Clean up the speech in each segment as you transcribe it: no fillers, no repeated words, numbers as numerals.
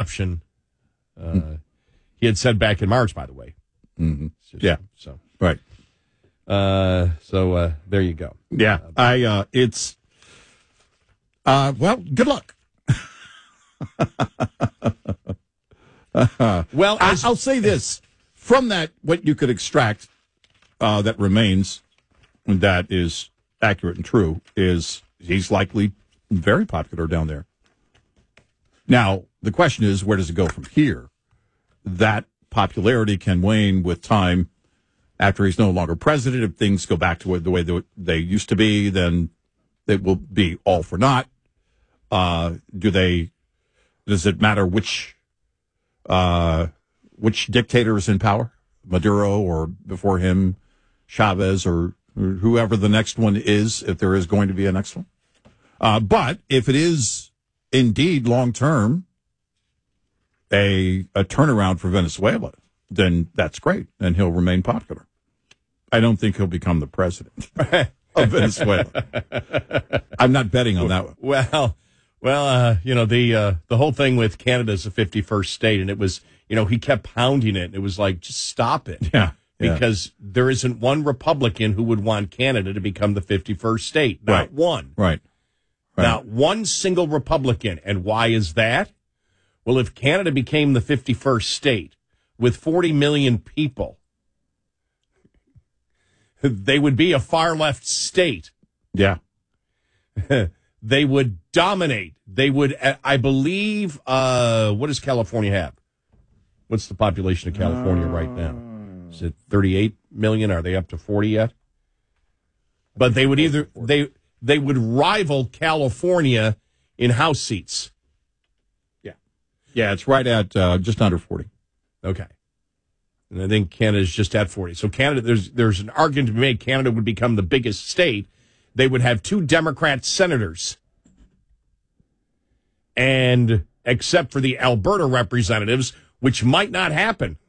option. He had said back in March, by the way. Mm-hmm. Yeah. So right. So there you go. Yeah. It's well, good luck. Well, I'll say this. From that, what you could extract that remains, that is accurate and true, is he's likely very popular down there. Now, the question is, where does it go from here? That popularity can wane with time after he's no longer president. If things go back to the way they used to be, then it will be all for naught. Does it matter which dictator is in power, Maduro or before him, Chavez or whoever the next one is, if there is going to be a next one? But if it is indeed long-term a turnaround for Venezuela, then that's great, and he'll remain popular. I don't think he'll become the president of Venezuela. I'm not betting on that one. Well, the whole thing with Canada's a 51st state, and it was, he kept pounding it, and it was like, just stop it. Yeah. Because there isn't one Republican who would want Canada to become the 51st state. Not one. Right. Not one single Republican. And why is that? Well, if Canada became the 51st state with 40 million people, they would be a far-left state. Yeah. They would dominate. They would, I believe, what does California have? What's the population of California right now? Is it 38 million? Are they up to 40 yet? But they would they would rival California in House seats. Yeah, it's right at just under 40. Okay. And I think Canada's just at 40. So Canada, there's an argument to be made. Canada would become the biggest state. They would have 2 Democrat senators. And except for the Alberta representatives, which might not happen.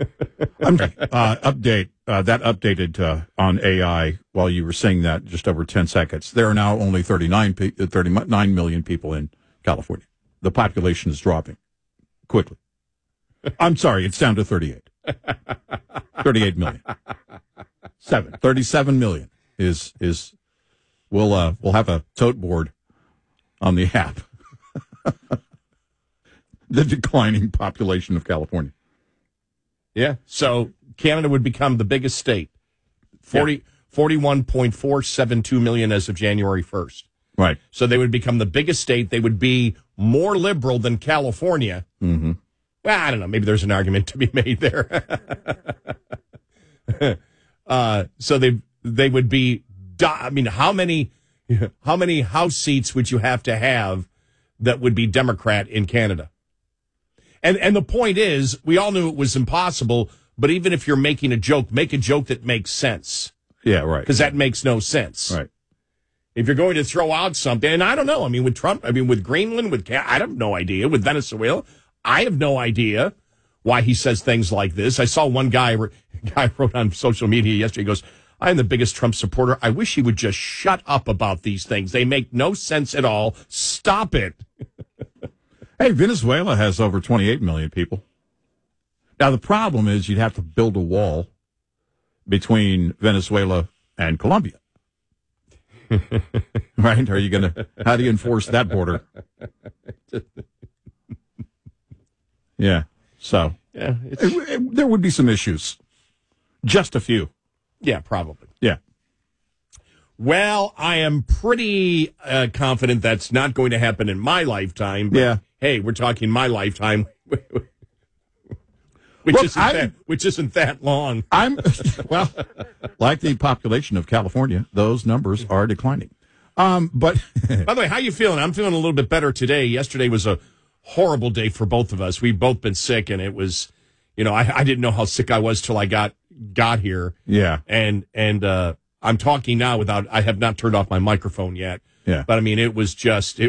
Update. That updated on AI while you were saying that, just over 10 seconds. There are now only 39 million people in California. The population is dropping quickly. I'm sorry, it's down to 38. 38 million. 37 million is we'll have a tote board on the app. The declining population of California. Yeah. So Canada would become the biggest state. 41.472 million as of January 1st. Right. So they would become the biggest state. They would be more liberal than California. Mm-hmm. Well, I don't know. Maybe there's an argument to be made there. So they would be. I mean, how many House seats would you have to have that would be Democrat in Canada? And the point is, we all knew it was impossible. But even if you're making a joke, make a joke that makes sense. Yeah, right. Because that makes no sense. Right. If you're going to throw out something, and I don't know. I mean, with Trump, with Greenland, I have no idea. With Venezuela, I have no idea why he says things like this. I saw one guy wrote on social media yesterday, he goes, I'm the biggest Trump supporter. I wish he would just shut up about these things. They make no sense at all. Stop it. Hey, Venezuela has over 28 million people. Now, the problem is you'd have to build a wall between Venezuela and Colombia. Right? How do you enforce that border? Yeah. So, there would be some issues. Just a few. Yeah, probably. Yeah. Well, I am pretty confident that's not going to happen in my lifetime. But yeah. Hey, we're talking my lifetime, which isn't that long. Well, like the population of California, those numbers are declining. But by the way, how you feeling? I'm feeling a little bit better today. Yesterday was a horrible day for both of us. We've both been sick, and it was, I didn't know how sick I was till I got here. Yeah. And I'm talking now I have not turned off my microphone yet. Yeah. But I mean, it was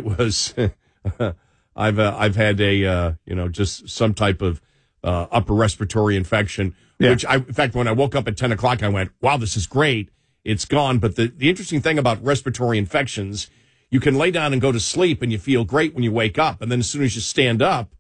I've had just some type of upper respiratory infection, which in fact, when I woke up at 10 o'clock, I went, wow, this is great. It's gone. But the interesting thing about respiratory infections, you can lay down and go to sleep and you feel great when you wake up. And then as soon as you stand up,